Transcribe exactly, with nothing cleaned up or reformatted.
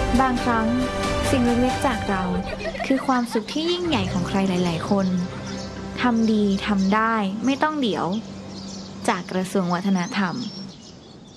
บางครั้งสิ่งเล็กๆจากเราคือความสุขที่ยิ่งใหญ่ของใครหลายๆคนทำดีทำได้ไม่ต้องเดี๋ยวจากกระทรวงวัฒนธรรม